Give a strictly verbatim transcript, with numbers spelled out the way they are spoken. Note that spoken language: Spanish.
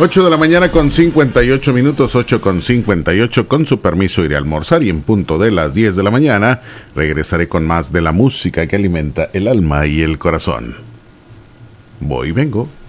ocho de la mañana con cincuenta y ocho minutos, ocho con cincuenta y ocho. Con su permiso iré a almorzar y en punto de las diez de la mañana regresaré con más de la música que alimenta el alma y el corazón. Voy y vengo.